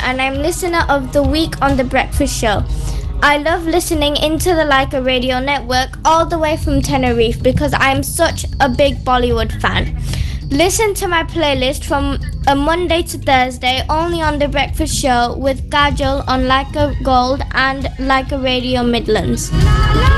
and I'm listener of the week on The Breakfast Show. I love listening into the Leica Radio Network all the way from Tenerife because I'm such a big Bollywood fan. Listen to my playlist from a Monday to Thursday only on The Breakfast Show with Kajol on Leica Gold and Leica Radio Midlands.